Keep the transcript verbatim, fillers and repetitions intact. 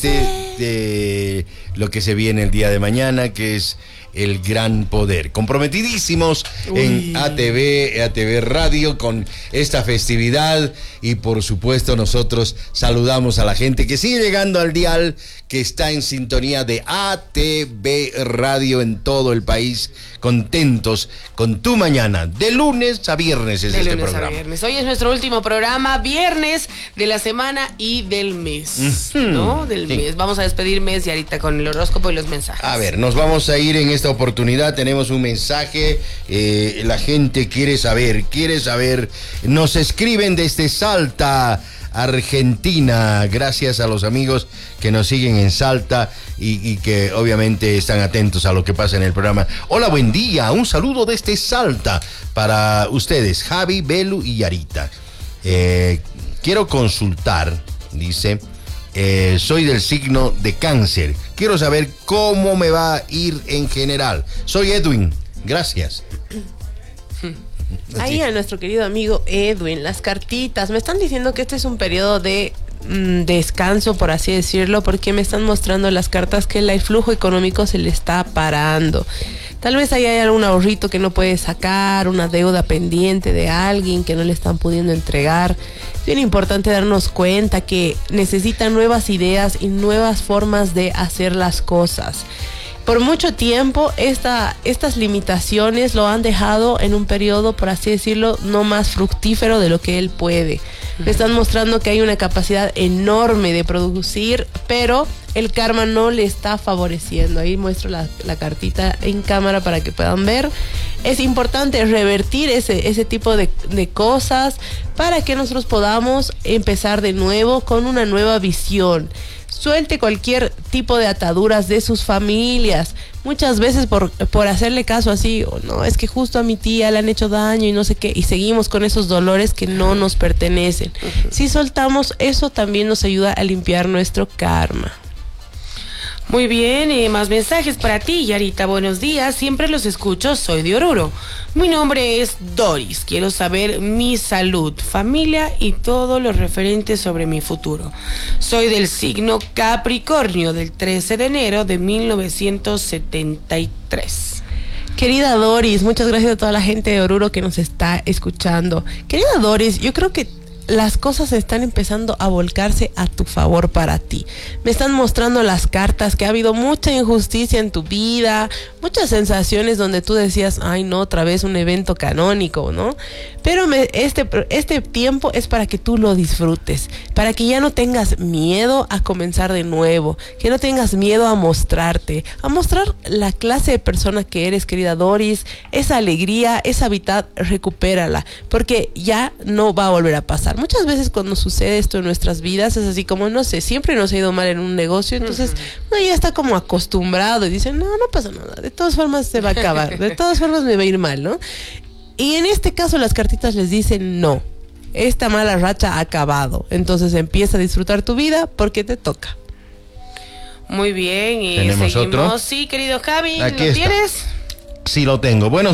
De, de lo que se viene el día de mañana, que es el Gran Poder. Comprometidísimos Uy. en A T V, A T V Radio con esta festividad, y por supuesto nosotros saludamos a la gente que sigue llegando al dial, que está en sintonía de A T V Radio en todo el país, contentos con tu mañana, de lunes a viernes es de este lunes programa. A viernes. Hoy es nuestro último programa, viernes de la semana y del mes, mm-hmm. ¿no? Del sí. mes. Vamos a despedir mes y ahorita con el horóscopo y los mensajes. A ver, nos vamos a ir en esta oportunidad. Tenemos un mensaje. Eh, la gente quiere saber, quiere saber. Nos escriben desde Salta, Argentina. Gracias a los amigos que nos siguen en Salta y, y que obviamente están atentos a lo que pasa en el programa. Hola, buen día. Un saludo desde Salta para ustedes, Javi, Belu y Yarita. Eh, quiero consultar, dice, eh, soy del signo de Cáncer. Quiero saber cómo me va a ir en general. Soy Edwin. Gracias. Ahí a nuestro querido amigo Edwin, las cartitas. Me están diciendo que este es un periodo de mmm, descanso, por así decirlo, porque me están mostrando las cartas que el flujo económico se le está parando. Tal vez ahí hay algún ahorrito que no puede sacar, una deuda pendiente de alguien que no le están pudiendo entregar. Es bien importante darnos cuenta que necesitan nuevas ideas y nuevas formas de hacer las cosas. Por mucho tiempo esta, estas limitaciones lo han dejado en un periodo, por así decirlo, no más fructífero de lo que él puede. Le están mostrando que hay una capacidad enorme de producir, pero el karma no le está favoreciendo. Ahí muestro la, la cartita en cámara para que puedan ver. Es importante revertir ese, ese tipo de, de cosas para que nosotros podamos empezar de nuevo con una nueva visión. Suelte cualquier tipo de ataduras de sus familias. Muchas veces por, por hacerle caso así, oh, no, es que justo a mi tía le han hecho daño y no sé qué, y seguimos con esos dolores que no nos pertenecen. Uh-huh. Si soltamos eso, también nos ayuda a limpiar nuestro karma. Muy bien, eh, más mensajes para ti, Yarita. Buenos días, siempre los escucho, soy de Oruro. Mi nombre es Doris, quiero saber mi salud, familia y todo lo referente sobre mi futuro. Soy del signo Capricornio, del trece de enero de mil novecientos setenta y tres. Querida Doris, muchas gracias a toda la gente de Oruro que nos está escuchando. Querida Doris, yo creo que las cosas están empezando a volcarse a tu favor para ti. Me están mostrando las cartas que ha habido mucha injusticia en tu vida, muchas sensaciones donde tú decías, ay no, otra vez un evento canónico, ¿no? Pero me, este, este tiempo es para que tú lo disfrutes, para que ya no tengas miedo a comenzar de nuevo, que no tengas miedo a mostrarte, a mostrar la clase de persona que eres, querida Doris. Esa alegría, esa vitalidad, recupérala, porque ya no va a volver a pasar. Muchas veces cuando sucede esto en nuestras vidas es así como, no sé, siempre nos ha ido mal en un negocio, entonces uh-huh. uno ya está como acostumbrado y dice, no, no pasa nada, de todas formas se va a acabar, de todas formas me va a ir mal, ¿no? Y en este caso las cartitas les dicen, no, esta mala racha ha acabado, entonces empieza a disfrutar tu vida porque te toca. Muy bien, y ¿tenemos seguimos. otro? Sí, querido Javi, Aquí ¿lo está. tienes? Sí, lo tengo. Bueno.